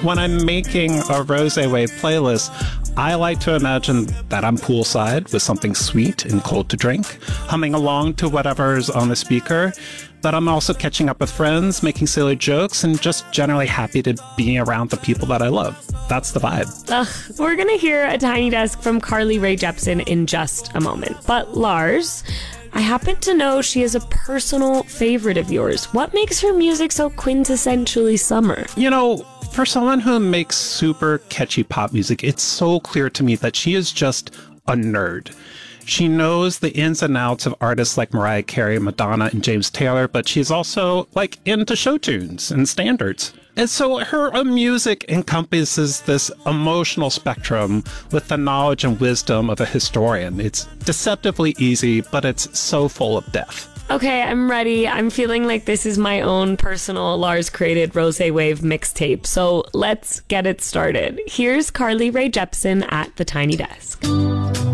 When I'm making a Rose Wave playlist, I like to imagine that I'm poolside with something sweet and cold to drink, humming along to whatever's on the speaker, but I'm also catching up with friends, making silly jokes, and just generally happy to be around the people that I love. That's the vibe. We're going to hear a Tiny Desk from Carly Rae Jepsen in just a moment. But Lars, I happen to know she is a personal favorite of yours. What makes her music so quintessentially summer? You know, for someone who makes super catchy pop music, it's so clear to me that she is just a nerd. She knows the ins and outs of artists like Mariah Carey, Madonna, and James Taylor, but she's also, into show tunes and standards. And so her music encompasses this emotional spectrum with the knowledge and wisdom of a historian. It's deceptively easy, but it's so full of depth. Okay, I'm ready. I'm feeling like this is my own personal Lars-created Rose Wave mixtape, so let's get it started. Here's Carly Rae Jepsen at the Tiny Desk.